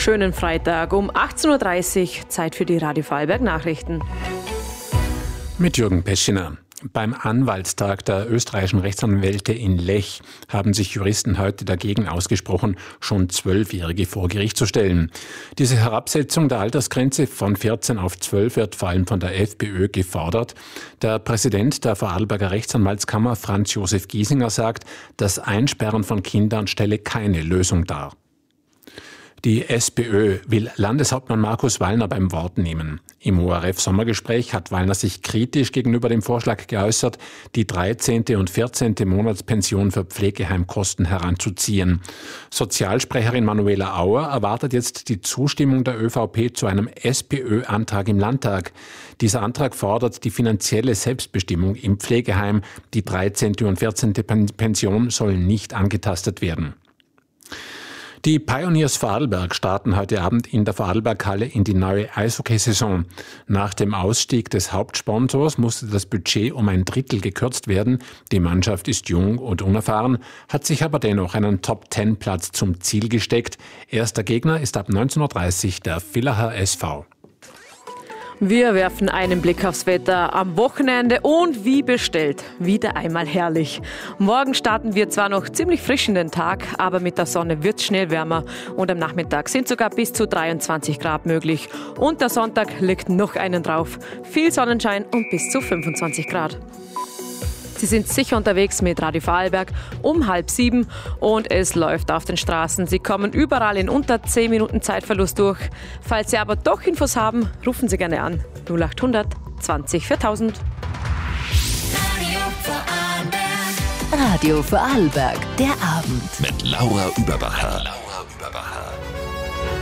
wunderschönen Freitag um 18.30 Uhr. Zeit für die Radio Vorarlberg Nachrichten. Mit Jürgen Peschiner. Beim Anwaltstag der österreichischen Rechtsanwälte in Lech haben sich Juristen heute dagegen ausgesprochen, schon 12-Jährige vor Gericht zu stellen. Diese Herabsetzung der Altersgrenze von 14 auf 12 wird vor allem von der FPÖ gefordert. Der Präsident der Vorarlberger Rechtsanwaltskammer, Franz Josef Giesinger, sagt, das Einsperren von Kindern stelle keine Lösung dar. Die SPÖ will Landeshauptmann Markus Wallner beim Wort nehmen. Im ORF-Sommergespräch hat Wallner sich kritisch gegenüber dem Vorschlag geäußert, die 13. und 14. Monatspension für Pflegeheimkosten heranzuziehen. Sozialsprecherin Manuela Auer erwartet jetzt die Zustimmung der ÖVP zu einem SPÖ-Antrag im Landtag. Dieser Antrag fordert die finanzielle Selbstbestimmung im Pflegeheim. Die 13. und 14. Pension sollen nicht angetastet werden. Die Pioneers Vorarlberg starten heute Abend in der Vorarlberghalle in die neue Eishockeysaison. Nach dem Ausstieg des Hauptsponsors musste das Budget um 1/3 gekürzt werden. Die Mannschaft ist jung und unerfahren, hat sich aber dennoch einen Top-10-Platz zum Ziel gesteckt. Erster Gegner ist ab 19.30 Uhr der Villacher SV. Wir werfen einen Blick aufs Wetter am Wochenende und wie bestellt, wieder einmal herrlich. Morgen starten wir zwar noch ziemlich frisch in den Tag, aber mit der Sonne wird es schnell wärmer und am Nachmittag sind sogar bis zu 23 Grad möglich. Und der Sonntag legt noch einen drauf. Viel Sonnenschein und bis zu 25 Grad. Sie sind sicher unterwegs mit Radio Vorarlberg um 6:30 und es läuft auf den Straßen. Sie kommen überall in unter 10 Minuten Zeitverlust durch. Falls Sie aber doch Infos haben, rufen Sie gerne an. 0800 20 4000. Radio Vorarlberg, der Abend. Mit Laura Überbacher.